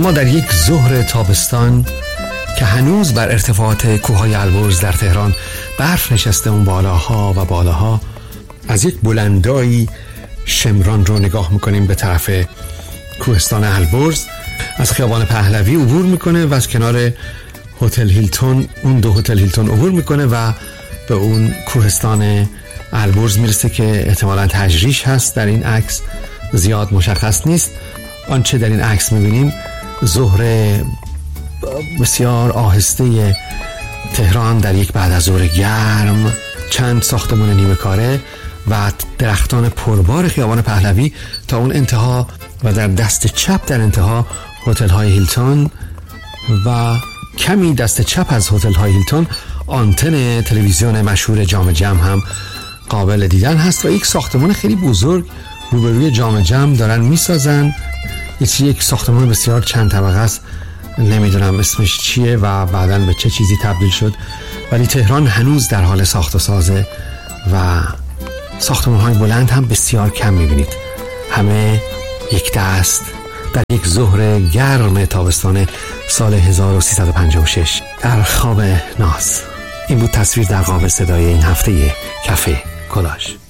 ما در یک ظهر تابستان که هنوز بر ارتفاعات کوههای البرز در تهران برف نشسته، اون بالاها و بالاها، از یک بلندایی شمران رو نگاه میکنیم به طرف کوهستان البرز. از خیابان پهلوی عبور میکنه و از کنار هتل هیلتون، اون دو هتل هیلتون عبور میکنه و به اون کوهستان البرز میرسه که احتمالاً تجریش هست. در این عکس زیاد مشخص نیست. آنچه در این عکس میبینیم ظهر بسیار آهسته تهران در یک بعد از ظهر گرم، چند ساختمان نیمه کاره و درختان پربار خیابان پهلوی تا اون انتها و در دست چپ در انتها هتل های هیلتون و کمی دست چپ از هتل های هیلتون آنتن تلویزیون مشهور جام جم هم قابل دیدن هست و یک ساختمان خیلی بزرگ روبروی جام جم دارن میسازن. یک ساختمان بسیار چند طبقه است، نمیدونم اسمش چیه و بعداً به چه چیزی تبدیل شد، ولی تهران هنوز در حال ساخت و سازه و ساختمان‌های بلند هم بسیار کم میبینید. همه یک دست در یک ظهر گرم تابستان سال 1356 در خواب ناز. این بود تصویر در قاب صدای این هفته کافه کلاژ.